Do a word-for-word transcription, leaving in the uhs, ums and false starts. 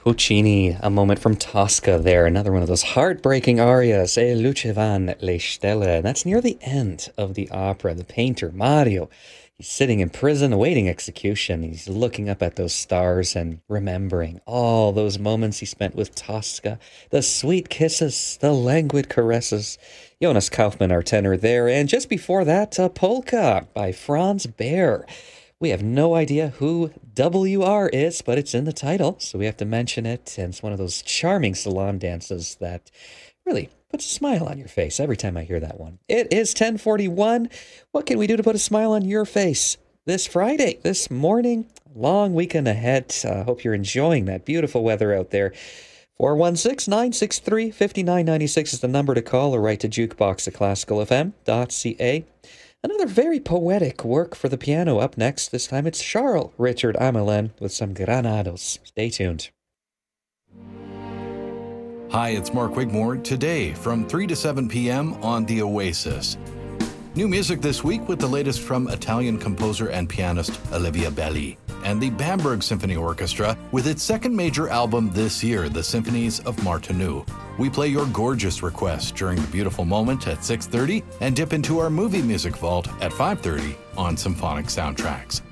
Puccini, a moment from Tosca there, another one of those heartbreaking arias, E lucevan le stelle. That's near the end of the opera. The painter, Mario, he's sitting in prison awaiting execution. He's looking up at those stars and remembering all those moments he spent with Tosca, the sweet kisses, the languid caresses. Jonas Kaufmann, our tenor there, and just before that, uh, Polka by Franz Baer. We have no idea who W R is, but it's in the title, so we have to mention it. And it's one of those charming salon dances that really puts a smile on your face every time I hear that one. It is ten forty-one. What can we do to put a smile on your face this Friday, this morning? Long weekend ahead. I uh, hope you're enjoying that beautiful weather out there. four one six, nine six three, five nine nine six is the number to call, or write to jukebox at classical f m dot c a. Another very poetic work for the piano up next. This time it's Charles Richard Amelin with some Granados. Stay tuned. Hi, it's Mark Wigmore. Today from three to seven p.m. on The Oasis. New music this week with the latest from Italian composer and pianist Olivia Belli and the Bamberg Symphony Orchestra with its second major album this year, The Symphonies of Martinu. We play your gorgeous requests during the beautiful moment at six thirty and dip into our movie music vault at five thirty on Symphonic Soundtracks.